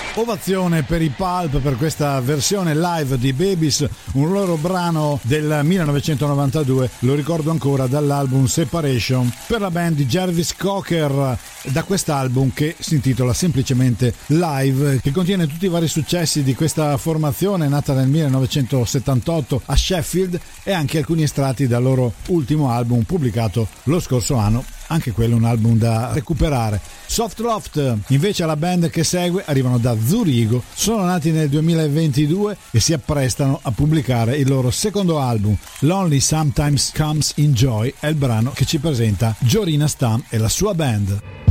Ovazione per i Pulp per questa versione live di Babies, un loro brano del 1992, lo ricordo ancora, dall'album Separation, per la band di Jarvis Cocker, da quest'album che si intitola semplicemente Live, che contiene tutti i vari successi di questa formazione nata nel 1978 a Sheffield e anche alcuni estratti dal loro ultimo album pubblicato lo scorso anno. Anche quello un album da recuperare. Soft Loft invece la band che segue, arrivano da Zurigo, sono nati nel 2022 e si apprestano a pubblicare il loro secondo album. Lonely Sometimes Comes in Joy è il brano che ci presenta Jorina Stam e la sua band.